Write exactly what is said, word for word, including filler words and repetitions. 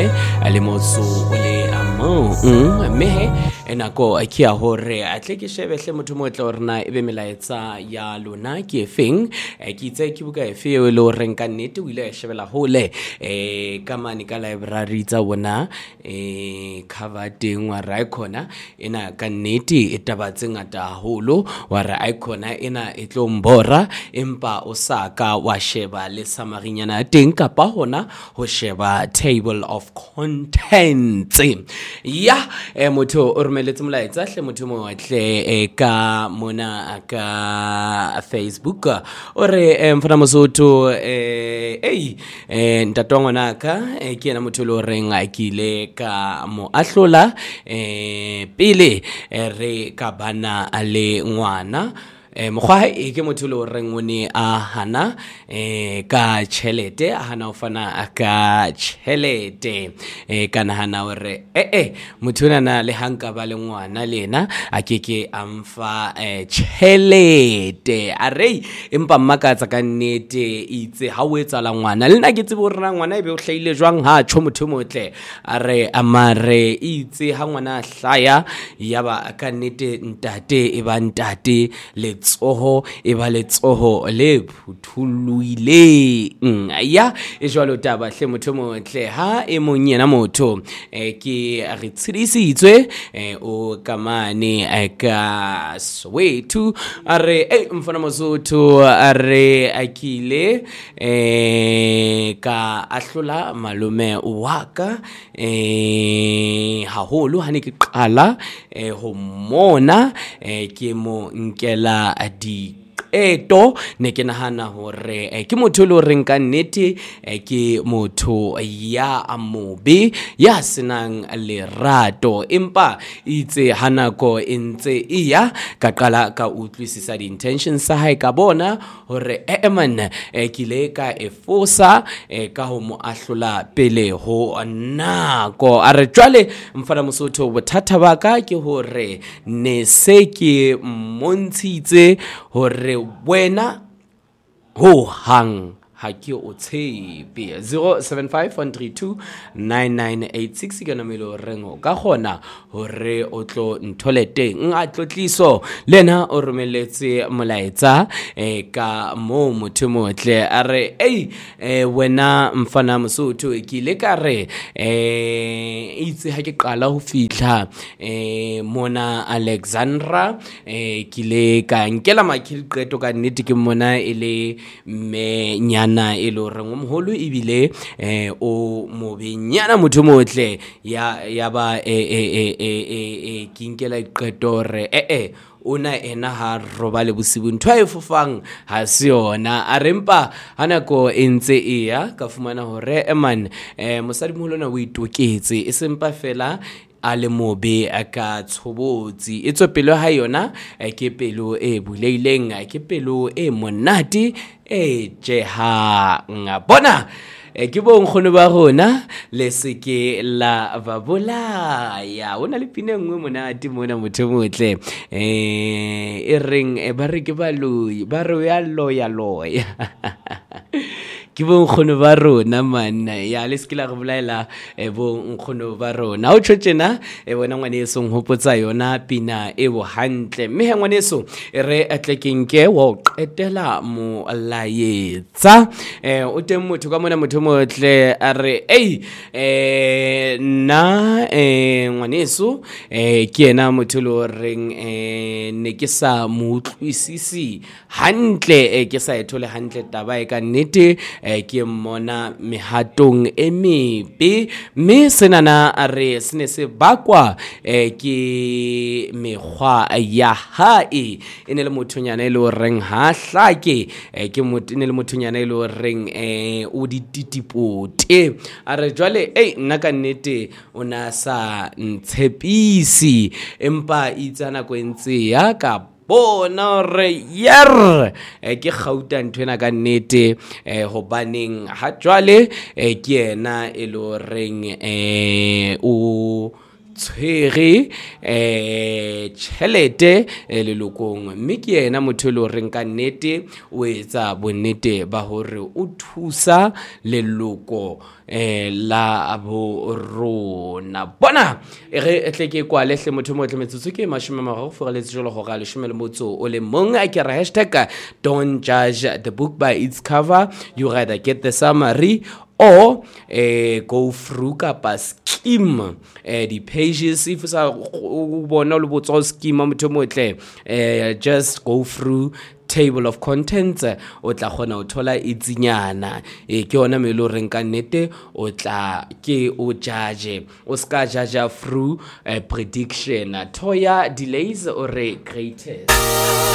leshome le motso o le among mme enako a kia hore a tle ke shebe hle motho mo tla rena ebe melaetsa ya lona ke efeng ke itse ke buka efe e le hore nka nnete o ile a shebela hole eh ka mane ka library tsa bona eh cover teng wa ra khona ena ka nnete e tabatse ngata haholo wa ra icona ena e tlo mbora empa o saka wa sheba le samarinyana teng kapa hona ho sheba table of contents ya e motho o romeletse molaetsa hle motho mo watle e ka mona ka Facebook o re mfana mosotho eh ei ntatongwana ka ke ena motho lo reng a kile ka mo ahlola eh pele re ka bana le ngwana eh mokgwa e ke motho le reng o ne a hana eh ka chelete a hana o fana ka chelete eh kana hana hore eh eh motho nana le hanka ba le ngwana lena a keke amfa eh chelete a re empa mmakatsa ka nnete itse ha o etsa la ngwana le nna ke tsebe hore ngwana e be o hlaile jwang ha tsho motho motle a re amare itse ha ngwana hlaya yaba ka nnete ntate e ba ntate le tsoho e ba le tsoho le phuthuluile ya e jwalo taba hle motho motle ha e monyena motho e ke a re tshidisitswe o kamane ka Soweto are e mfana mosotho are akile e ka ahlola malume waka e haholo ha ne ke qala ho mona ke mo nkela di eto ne ke nahana hore ke motho le reng ka nnete ke motho ya amobe ya senang lerato empa itse hanako entse iya ka qala ka utlwisisa di intentions sa hae ka bona hore eman ke le ka efosa ka ho mo ahlola pele ho nako a re jwale mfana mosotho bothata ba ka ke hore ne se ke montshitse hore wena ho hang ha ke o tshepe zero seven five one three two nine nine eight six kana melo rengo ka gona hore o tlo nthole teng a tlotliso lena o romeletse molaetsa e ka mo motho motle a re ei wena mfana mosotho ke le ka re e itse ha ke qala ho fitla e mona Alexandra e ke le ka nkela makilqeto ka nnete ke mona ile me na elo reng moholo ibile eh o mobenyana motho motle ya ya ba e e e e kinkela iqetore eh eh una ena ha roba le bosibu ntwa e fofang ha se yona a rempa hanako entse eya ka fumana hore eman eh mosadi moholo na o itoketse e sempa fela a le mobe a ka tshobotsi e tsopelo ha yona ke pelo e buleileng ke pelo e monate e jeha ngabona e ke bo nkgono ba rona le seke la babola ya ona le pine ngwe monate mona motho motle eh e reng e ba re ke ba lui ba re ya loya loya ke bo nkgono ba rona man ya le skila go bolaela e bo nkgono ba rona o tshotjena e bona ngwaneso nghopotsa yona pina e bo hantle mme he ngwaneso e re atlekenke wa qetela mo laetsa e o teng motho ka mona motho motle a re ei e na e ngwaneso e ke ena motho lo reng e ne ke sa mo utlwisisi hantle e ke sa ethole hantle taba e ka nnete e ke mona mehatong e mebe me senana a re sene se bakwa e ke mekgwa ya hae ene le mothonyana ile o reng ha hlake e ke motho ene le mothonyana ile o reng e o dititipote a re jwale ei nna ka nnete ona sa ntshepisi empa itsana go entse ya ka bona re yer ke gauta nthwena ka nnete eh hobaneng ha jwale ke ena e lo reng eh o tshwere eh tšhelete lelokong, mme ke yena motho le reng ka nnete o etsa bonnete ba hore o thusa leloko eh la bo rona. Bona e re tle ke kwa lehle motho mo tle metsotso ke mashome mararo for le tsjolo go ga le shome le motso o le mong a ke re hashtag don't judge the book by its cover, you rather get the summary or eh go through kapa skim eh the pages if sa o bona le botso skim motho mo tle eh just go through table of contents o tla khona o thola itsinyana e ke ona me lo reng ka nnete o tla ke o judge o ska judge through uh, prediction. Toya delays or greatest